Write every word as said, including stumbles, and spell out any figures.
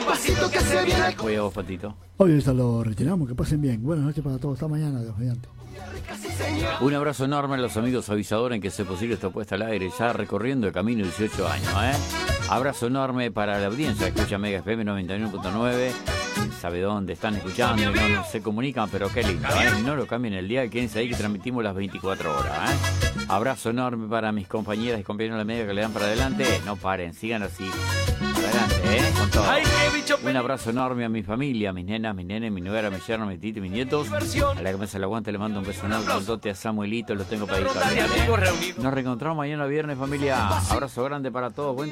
despacito que se viene. Voy a vos, Patito. Hoy esto lo retiramos, que pasen bien. Buenas noches para todos, hasta mañana, Dios mediante. Un abrazo enorme a los amigos avisadores en que se posible esta puesta al aire, ya recorriendo el camino dieciocho años, ¿eh? Abrazo enorme para la audiencia que escucha Mega F M noventa y uno punto nueve. Sabe dónde están escuchando, no, no se comunican, pero qué lindo, ¿eh? No lo cambien el día, quédense ahí que transmitimos las veinticuatro horas, ¿eh? Abrazo enorme para mis compañeras y compañeros de la media que le dan para adelante. No paren, sigan así. Adelante, ¿eh? Con todo. Un abrazo enorme a mi familia, a mis nenas, mis nenes, mi nuera, mi yerno, mi tito y mis nietos. A la que me se la aguante le mando un beso enorme, un dote a Samuelito, lo tengo para ir también, ¿eh? Nos reencontramos mañana viernes, familia. Abrazo grande para todos. Buen